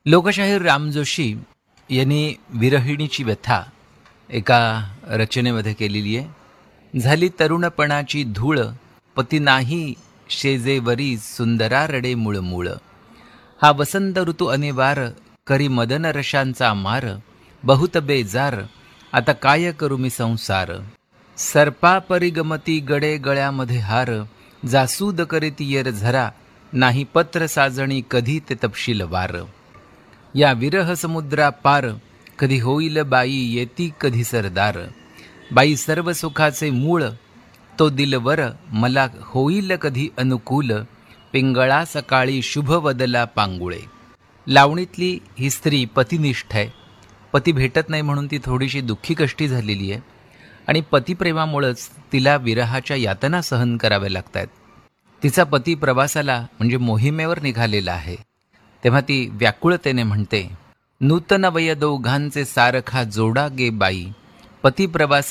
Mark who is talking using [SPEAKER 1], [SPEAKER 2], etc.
[SPEAKER 1] लोकशाहीर राम जोशी यांनी विरहिणीची व्यथा एका रचनेमध्ये केलेली आहे. झाली तरुणपणाची धूळ, पती नाही शेजेवरी, सुंदरा रडे मूळ मूळ. हा वसंत ऋतू अनिवार, करी मदन रशांचा मार. बहुत बेजार, आता काय करू मी संसार. सर्पा परिगमती गडे गळ्यामध्ये हार. जासूद करीती येर झरा, नाही पत्र साजणी कधी ते तपशील वार. या विरह समुद्रा पार, कधी होईल बाई येती कधी सरदार. बाई सर्व सुखाचे मूळ, तो दिलवर मला होईल कधी अनुकूल. पिंगळा सकाळी शुभ वदला पांगुळे. लावणीतली ही स्त्री पतिनिष्ठ आहे. पती भेटत नाही म्हणून ती थोडीशी दुःखी कष्टी झालेली आहे आणि पतिप्रेमामुळंच तिला विरहाच्या यातना सहन कराव्या लागत आहेत. तिचा पती प्रवासाला म्हणजे मोहिमेवर निघालेला आहे. तेव्हा ती व्याकुळतेने म्हणते, नूतन वय दोघांचे सारखा जोडा गे बाई. पती प्रवास